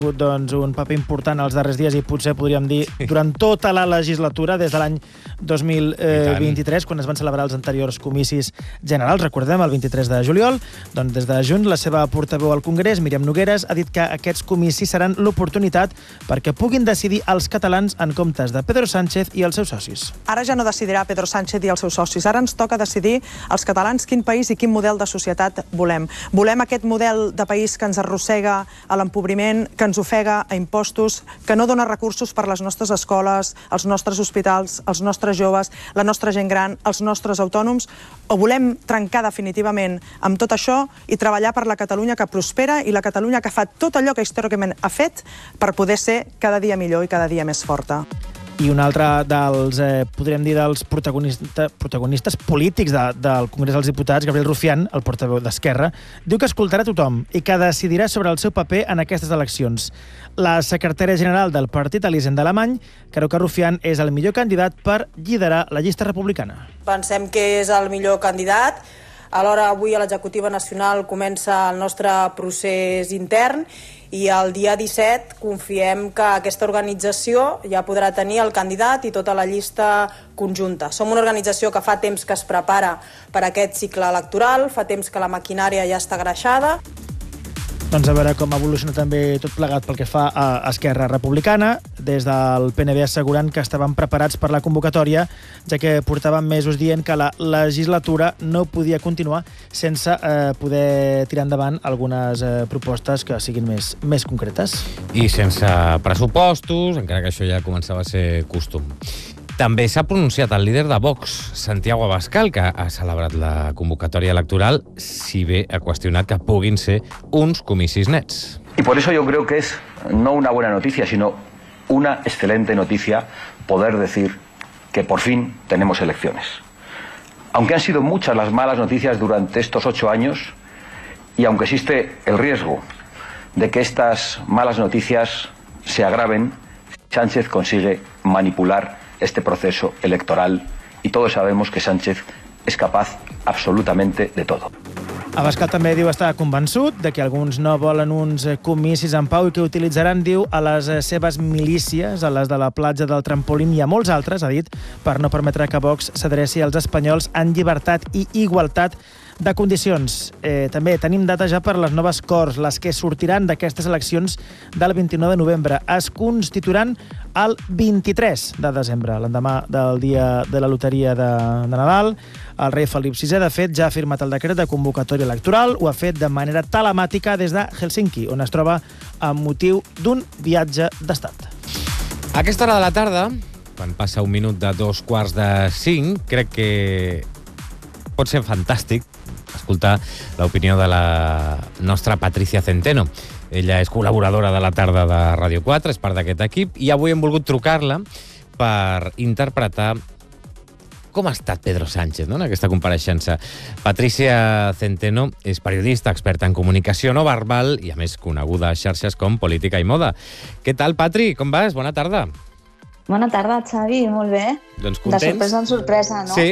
un paper important els darrers dies i potser podríem dir durant tota la legislatura des de l'any 2023, quan es van celebrar els anteriors comicis generals. Recordem, el 23 de juliol, doncs des de Junts, la seva portaveu al Congrés, Míriam Nogueras, ha dit que aquests comicis seran l'oportunitat perquè puguin decidir els catalans en comptes de Pedro Sánchez i els seus socis. Ara ja no decidirà Pedro Sánchez i els seus socis. Ara ens toca decidir als catalans quin país i quin model de societat volem. Volem aquest model de país que ens arrossega a l'empobriment, que ens ofega a impostos, que no dona recursos per a les nostres escoles, els nostres hospitals, els nostres joves, la nostra gent gran, els nostres autònoms, o volem trencar definitivament amb tot això i treballar per la Catalunya que prospera i la Catalunya que fa tot allò que històricament ha fet per poder ser cada dia millor i cada dia més forta. I un altre dels, podríem dir, dels protagonistes polítics del Congrés dels Diputats, Gabriel Rufián, el portaveu d'Esquerra, diu que escoltarà tothom i que decidirà sobre el seu paper en aquestes eleccions. La secretària general del partit, Elisenda Alemany, creu que Rufián és el millor candidat per liderar la llista republicana. Pensem que és el millor candidat. Alhora, avui a l'Executiva Nacional comença el nostre procés intern i el dia 17 confiem que aquesta organització ja podrà tenir el candidat i tota la llista conjunta. Som una organització que fa temps que es prepara per a aquest cicle electoral, fa temps que la maquinària ja està greixada. Doncs a veure com evoluciona també tot plegat pel que fa a Esquerra Republicana, des del PNB assegurant que estaven preparats per la convocatòria, ja que portaven mesos dient que la legislatura no podia continuar sense poder tirar endavant algunes propostes que siguin més concretes. I sense pressupostos, encara que això ja començava a ser costum. També s'ha pronunciat el líder de Vox, Santiago Abascal, que ha celebrat la convocatòria electoral, si bé ha qüestionat que puguin ser uns comicis nets. Y por eso yo creo que es no una buena noticia, sino una excelente noticia poder decir que por fin tenemos elecciones. Aunque han sido muchas las malas noticias durante estos 8 años y aunque existe el riesgo de que estas malas noticias se agraven, Sánchez consigue manipular este proceso electoral y todos sabemos que Sánchez es capaz absolutamente de todo. Abascal també diu estar convençut de que alguns no volen uns comicis en pau i que utilitzaran, diu, a les seves milícies, a les de la platja del Trampolín i a molts altres, ha dit, per no permetre que Vox s'adreci als espanyols en llibertat i igualtat de condicions. També tenim data ja per les noves Corts, les que sortiran d'aquestes eleccions del 29 de novembre. Es constituiran el 23 de desembre, l'endemà del dia de la loteria de Nadal. El rei Felip VI, de fet, ja ha firmat el decret de convocatòria electoral. Ho ha fet de manera telemàtica des de Helsinki, on es troba amb motiu d'un viatge d'estat. A aquesta hora de la tarda, quan passa un minut de 4:45, crec que pot ser fantàstic escoltar l'opinió de la nostra Patricia Centeno. Ella és col·laboradora de la tarda de Ràdio 4, és part d'aquest equip, i avui hem volgut trucar-la per interpretar com ha estat Pedro Sánchez, no?, en aquesta compareixença. Patricia Centeno és periodista, experta en comunicació no verbal i, a més, coneguda a xarxes com Política i Moda. Què tal, Patri? Com vas? Bona tarda. Bona tarda, Xavi, molt bé. Doncs contents? De sorpresa en sorpresa, no?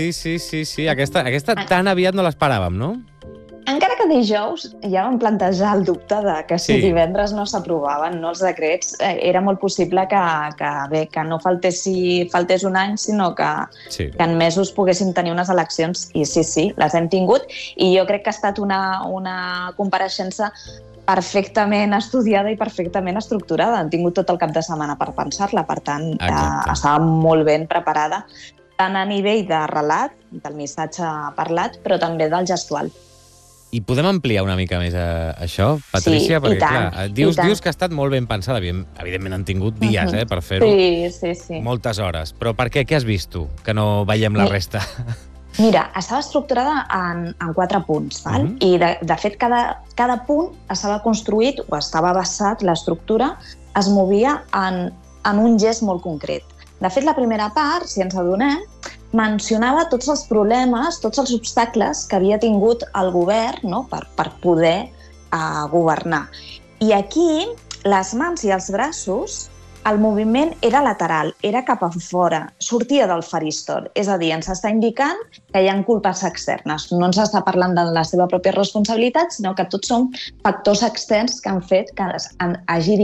Sí. Aquesta tan aviat no l'esperàvem, no? Encara que dijous ja vam plantejar el dubte de que si divendres no s'aprovaven els decrets, era molt possible que no faltés un any, sinó que en mesos poguéssim tenir unes eleccions. I sí, les hem tingut. I jo crec que ha estat una compareixença perfectament estudiada i perfectament estructurada. Han tingut tot el cap de setmana per pensar-la, per tant, estava molt ben preparada, tant a nivell de relat, del missatge parlat, però també del gestual. I podem ampliar una mica més això, Patricia? Sí, perquè, i tant. Clar, dius que ha estat molt ben pensada. Evidentment han tingut dies per fer-ho. Sí. Moltes hores. Però per què? Què has vist tu, que no veiem la resta? Mira, estava estructurada en 4 punts, val? I de fet cada punt estava construït o estava basat, l'estructura es movia en un gest molt concret. De fet, la primera part, si ens adonem, mencionava tots els problemes, tots els obstacles que havia tingut el govern per poder governar. I aquí, les mans i els braços, el moviment era lateral, era cap a fora, sortia del faristol. És a dir, ens està indicant que hi ha culpes externes. No ens està parlant de la seva pròpia responsabilitat, sinó que tots són factors externs que han fet que hagi